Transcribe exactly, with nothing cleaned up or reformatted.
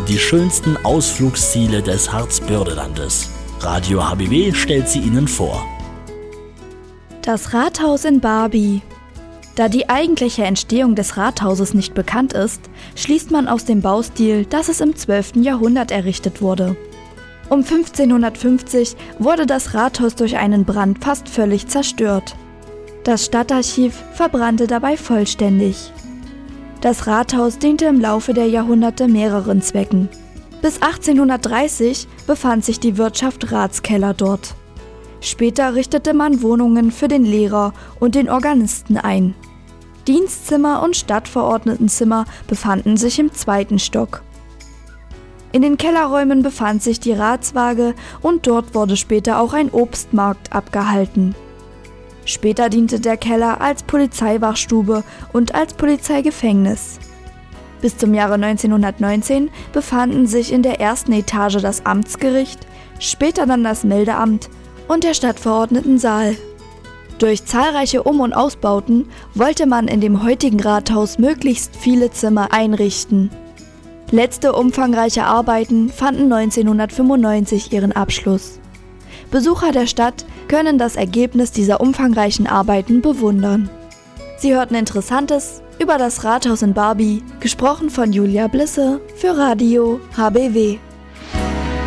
die schönsten Ausflugsziele des Harzbördelandes. Radio H B W stellt sie Ihnen vor. Das Rathaus in Barby. Da die eigentliche Entstehung des Rathauses nicht bekannt ist, schließt man aus dem Baustil, dass es im zwölften Jahrhundert errichtet wurde. Um fünfzehnhundertfünfzig wurde das Rathaus durch einen Brand fast völlig zerstört. Das Stadtarchiv verbrannte dabei vollständig. Das Rathaus diente im Laufe der Jahrhunderte mehreren Zwecken. Bis achtzehnhundertdreißig befand sich die Wirtschaft Ratskeller dort. Später richtete man Wohnungen für den Lehrer und den Organisten ein. Dienstzimmer und Stadtverordnetenzimmer befanden sich im zweiten Stock. In den Kellerräumen befand sich die Ratswaage und dort wurde später auch ein Obstmarkt abgehalten. Später diente der Keller als Polizeiwachstube und als Polizeigefängnis. Bis zum Jahre neunzehnhundertneunzehn befanden sich in der ersten Etage das Amtsgericht, später dann das Meldeamt und der Stadtverordnetensaal. Durch zahlreiche Um- und Ausbauten wollte man in dem heutigen Rathaus möglichst viele Zimmer einrichten. Letzte umfangreiche Arbeiten fanden neunzehnhundertfünfundneunzig ihren Abschluss. Besucher der Stadt können das Ergebnis dieser umfangreichen Arbeiten bewundern. Sie hörten Interessantes über das Rathaus in Barby, gesprochen von Julia Blisse für Radio H B W.